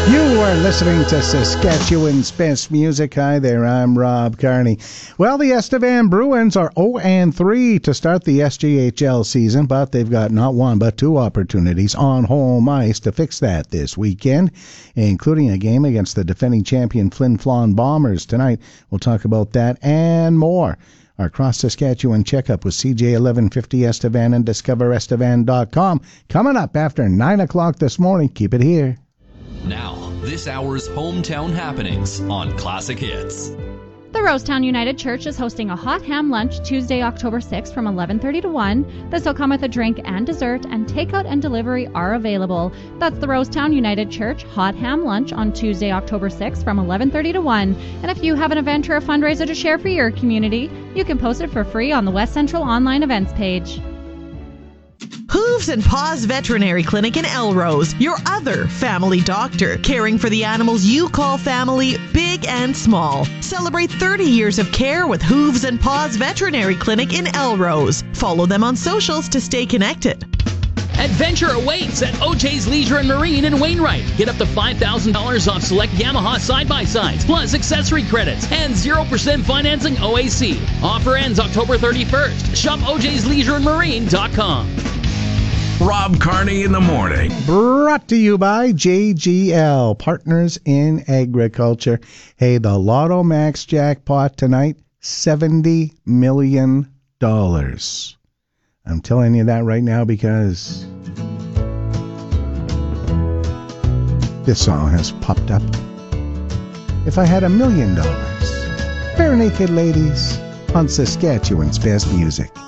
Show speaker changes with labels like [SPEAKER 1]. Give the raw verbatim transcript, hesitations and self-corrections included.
[SPEAKER 1] You are listening to Saskatchewan's best music. Hi there, I'm Rob Carney. Well, the Estevan Bruins are oh and three to start the S J H L season, but they've got not one but two opportunities on home ice to fix that this weekend, including a game against the defending champion Flin Flon Bombers tonight. We'll talk about that and more. Our cross-Saskatchewan checkup with C J eleven fifty Estevan and discover estevan dot com coming up after nine o'clock this morning. Keep it here.
[SPEAKER 2] Now, this hour's hometown happenings on Classic Hits.
[SPEAKER 3] The Rosetown United Church is hosting a hot ham lunch Tuesday, October sixth from eleven thirty to one. This will come with a drink and dessert, and takeout and delivery are available. That's the Rosetown United Church hot ham lunch on Tuesday, October sixth from eleven thirty to one. And if you have an event or a fundraiser to share for your community, you can post it for free on the West Central online events page.
[SPEAKER 4] Hooves and Paws Veterinary Clinic in Elrose, your other family doctor, caring for the animals you call family, big and small. Celebrate thirty years of care with Hooves and Paws Veterinary Clinic in Elrose. Follow them on socials to stay connected.
[SPEAKER 5] Adventure awaits at O J's Leisure and Marine in Wainwright. Get up to five thousand dollars off select Yamaha side-by-sides, plus accessory credits, and zero percent financing O A C. Offer ends October thirty-first. Shop O J's Leisure and Marine dot com.
[SPEAKER 6] Rob Carney in the morning.
[SPEAKER 1] Brought to you by J G L, Partners in Agriculture. Hey, the Lotto Max jackpot tonight, seventy million dollars. I'm telling you that right now because this song has popped up. If I had a million dollars. Bare Naked Ladies on Saskatchewan's best music.